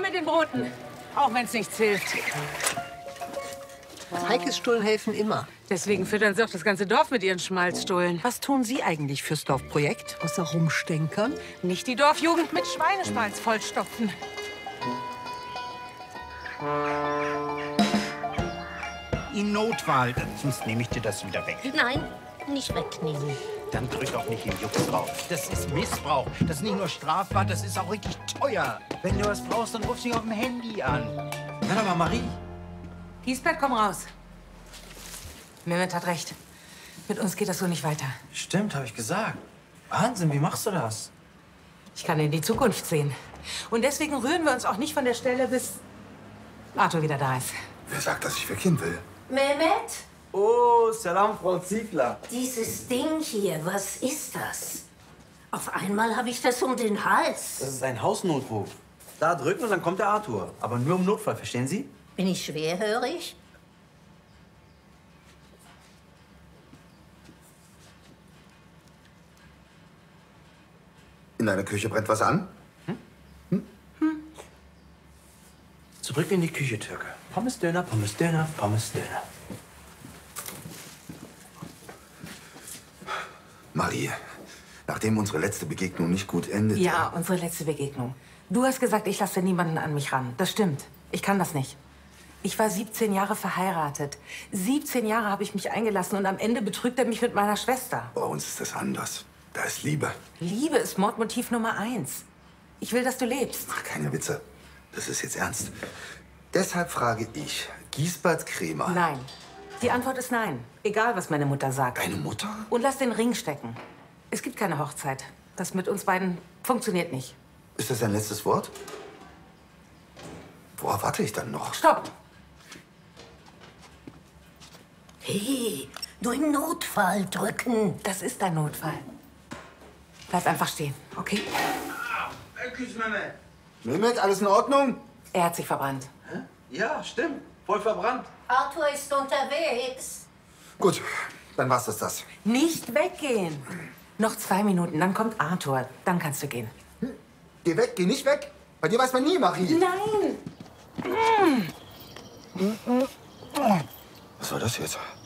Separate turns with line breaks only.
mit den Broten. Auch wenn es nichts hilft.
Heikes Stullen helfen immer.
Deswegen füttern sie auch das ganze Dorf mit ihren Schmalzstullen.
Was tun Sie eigentlich fürs Dorfprojekt? Außer rumstänkern?
Nicht die Dorfjugend mit Schweineschmalz vollstopfen.
In Notfall, sonst nehme ich dir das wieder weg.
Nein, nicht wegnehmen.
Dann drück auch nicht den Jux drauf. Das ist Missbrauch. Das ist nicht nur strafbar, das ist auch richtig teuer. Wenn du was brauchst, dann ruf sie auf dem Handy an.
Hör mal, Marie.
Giesbert, komm raus. Mehmet hat recht. Mit uns geht das so nicht weiter.
Stimmt, habe ich gesagt. Wahnsinn, wie machst du das?
Ich kann in die Zukunft sehen. Und deswegen rühren wir uns auch nicht von der Stelle, bis Arthur wieder da ist.
Wer sagt, dass ich weggehen will?
Mehmet,
Oh, Salam, Frau Ziegler.
dieses Ding hier, was ist das? Auf einmal habe ich das um den Hals.
Das ist ein Hausnotruf. Da drücken und dann kommt der Arthur. Aber nur im Notfall, verstehen Sie?
Bin ich schwerhörig?
In deiner Küche brennt was an?
Zurück in die Küche, Türke. Pommes, Döner, Pommes, Döner, Pommes, Döner.
Marie, nachdem unsere letzte Begegnung nicht gut endete...
Ja, unsere letzte Begegnung. Du hast gesagt, ich lasse niemanden an mich ran. Das stimmt. Ich kann das nicht. Ich war 17 Jahre verheiratet. 17 Jahre habe ich mich eingelassen und am Ende betrügt er mich mit meiner Schwester.
Bei uns ist das anders. Da ist Liebe.
Liebe ist Mordmotiv Nummer 1. Ich will, dass du lebst.
Ach, keine Witze. Das ist jetzt ernst. Deshalb frage ich, Giesbert Krämer...
Nein. Die Antwort ist nein. Egal, was meine Mutter sagt.
Deine Mutter?
Und lass den Ring stecken. Es gibt keine Hochzeit. Das mit uns beiden funktioniert nicht.
Ist das dein letztes Wort? Worauf warte ich dann noch?
Stopp!
Hey, nur im Notfall drücken.
Das ist dein Notfall. Bleib einfach stehen, okay?
Küss, Mehmet.
Mehmet, alles in Ordnung?
Er hat sich verbrannt.
Hä? Ja, stimmt. Voll verbrannt.
Arthur ist unterwegs.
Gut, dann war's das.
Nicht weggehen. Noch 2 Minuten, dann kommt Arthur. Dann kannst du gehen.
Geh weg, geh nicht weg. Bei dir weiß man nie, Marie.
Nein!
Was war das jetzt?